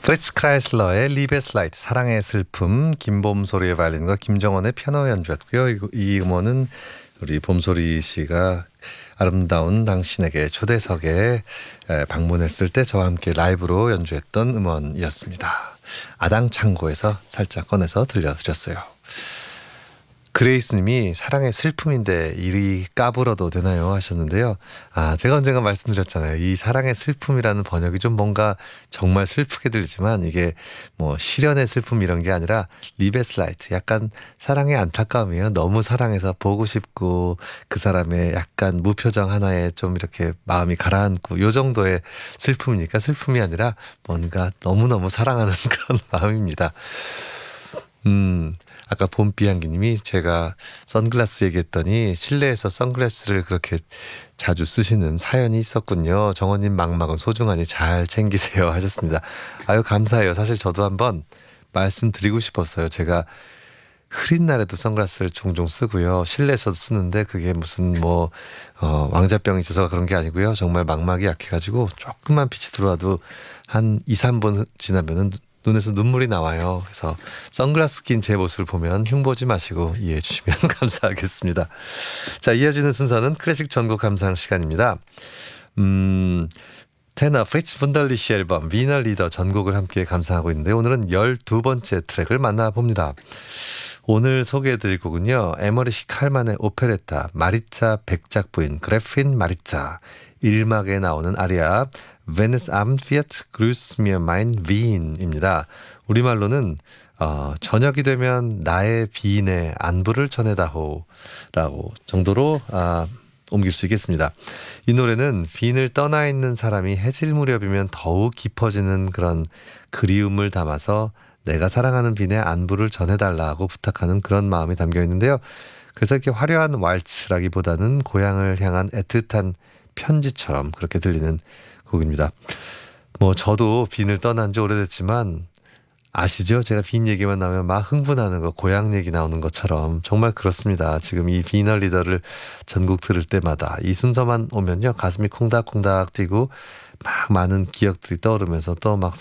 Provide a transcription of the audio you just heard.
프리츠 크라이슬러의 리베슬라이트 사랑의 슬픔, 김봄소리의 바이올린과 김정원의 피아노 연주였고요. 이 음원은 우리 봄소리 씨가 아름다운 당신에게 초대석에 방문했을 때 저와 함께 라이브로 연주했던 음원이었습니다. 아당창고에서 살짝 꺼내서 들려드렸어요. 그레이스님이 사랑의 슬픔인데 이리 까불어도 되나요? 하셨는데요. 제가 언젠가 말씀드렸잖아요. 이 사랑의 슬픔이라는 번역이 좀 뭔가 정말 슬프게 들리지만 이게 뭐 시련의 슬픔 이런 게 아니라 리베슬라이트, 약간 사랑의 안타까움이에요. 너무 사랑해서 보고 싶고 그 사람의 약간 무표정 하나에 좀 이렇게 마음이 가라앉고 요 정도의 슬픔이니까 슬픔이 아니라 뭔가 너무너무 사랑하는 그런 마음입니다. 아까 봄비향기님이 제가 선글라스 얘기했더니 실내에서 선글라스를 그렇게 자주 쓰시는 사연이 있었군요. 정원님 막막은 소중하니 잘 챙기세요 하셨습니다. 아유 감사해요. 사실 저도 한번 말씀드리고 싶었어요. 제가 흐린 날에도 선글라스를 종종 쓰고요. 실내에서도 쓰는데 그게 무슨 왕자병이 있어서 그런 게 아니고요. 정말 망막이 약해가지고 조금만 빛이 들어와도 한 2, 3분 지나면은 눈에서 눈물이 나와요. 그래서 선글라스 낀 제 모습을 보면 흉보지 마시고 이해해 주시면 감사하겠습니다. 자, 이어지는 순서는 클래식 전곡 감상 시간입니다. 테너 프리츠 분달리시 앨범 위너 리더 전곡을 함께 감상하고 있는데 오늘은 12번째 트랙을 만나봅니다. 오늘 소개해드릴 곡은요. 에머리시 칼만의 오페레타 마리차 백작 부인 그래핀 마리차 1막에 나오는 아리아 Wenn es Abend wird, grüß mir mein Wien입니다. 우리말로는 저녁이 되면 나의 비인의 안부를 전해다호 라고 정도로 옮길 수 있겠습니다. 이 노래는 빈을 떠나 있는 사람이 해질 무렵이면 더욱 깊어지는 그런 그리움을 담아서 내가 사랑하는 빈의 안부를 전해달라고 부탁하는 그런 마음이 담겨 있는데요. 그래서 이렇게 화려한 왈츠라기보다는 고향을 향한 애틋한 편지처럼 그렇게 들리는 곡입니다. 저도 빈을 떠난 지 오래됐지만 아시죠? 제가 빈 얘기만 나오면 막 흥분하는 거, 고향 얘기 나오는 것처럼 정말 그렇습니다. 지금 이 비너 리더를 전곡 들을 때마다 이 순서만 오면요. 가슴이 콩닥콩닥 뛰고 막 많은 기억들이 떠오르면서 또 막